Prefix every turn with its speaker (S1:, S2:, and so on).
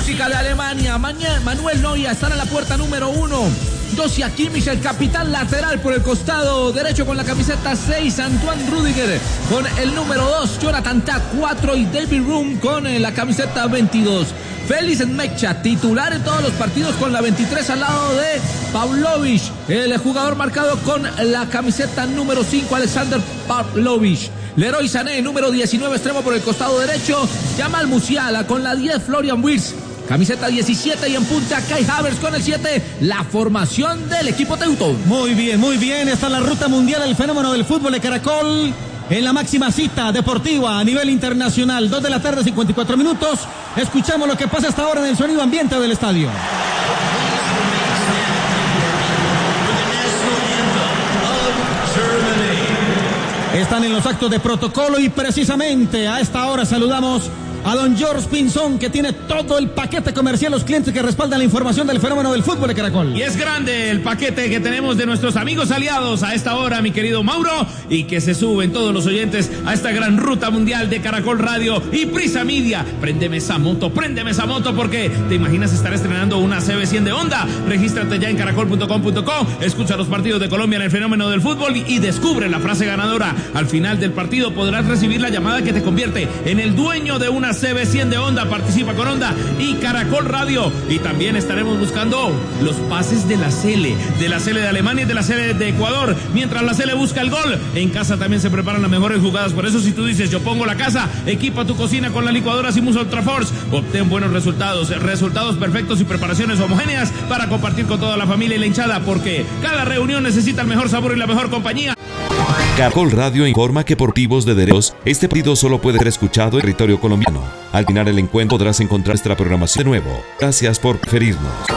S1: música de Alemania. Manuel Neuer estará en la puerta número 1. Josia Kimmich, el capitán lateral por el costado derecho con la camiseta 6. Antoine Rüdiger con el número 2. Jonathan Tah 4 y David Raum con la camiseta 22. Félix Mecha, titular en todos los partidos con la 23 al lado de Pavlovic, el jugador marcado con la camiseta número 5, Alexander Pavlovic. Leroy Sané, número 19, extremo por el costado derecho. Jamal Musiala con la 10, Florian Wirtz, camiseta 17, y en punta Kai Havertz con el 7, la formación del equipo Teuton.
S2: Muy bien, está la ruta mundial, el fenómeno del fútbol de Caracol. En la máxima cita deportiva a nivel internacional, 2 de la tarde, 54 minutos. Escuchamos lo que pasa hasta ahora en el sonido ambiente del estadio. Están en los actos de protocolo y precisamente a esta hora saludamos a don George Pinzón, que tiene todo el paquete comercial, los clientes que respaldan la información del fenómeno del fútbol de Caracol.
S3: Y es grande el paquete que tenemos de nuestros amigos aliados a esta hora, mi querido Mauro, y que se suben todos los oyentes a esta gran ruta mundial de Caracol Radio y Prisa Media. Préndeme esa moto, porque te imaginas estar estrenando una CB100 de Honda. Regístrate ya en caracol.com.co, escucha los partidos de Colombia en el fenómeno del fútbol y descubre la frase ganadora. Al final del partido podrás recibir la llamada que te convierte en el dueño de una CB100 de Honda. Participa con Honda y Caracol Radio. Y también estaremos buscando los pases de la Sele de Alemania y de la Sele de Ecuador. Mientras la Sele busca el gol, en casa también se preparan las mejores jugadas. Por eso, si tú dices yo pongo la casa, equipa tu cocina con la licuadora Simus Ultra Force. Obtén buenos resultados perfectos y preparaciones homogéneas para compartir con toda la familia y la hinchada, porque cada reunión necesita el mejor sabor y la mejor compañía.
S4: Caracol Radio informa que por motivos de derechos, este partido solo puede ser escuchado en territorio colombiano. Al final el encuentro podrás encontrar nuestra programación de nuevo. Gracias por preferirnos.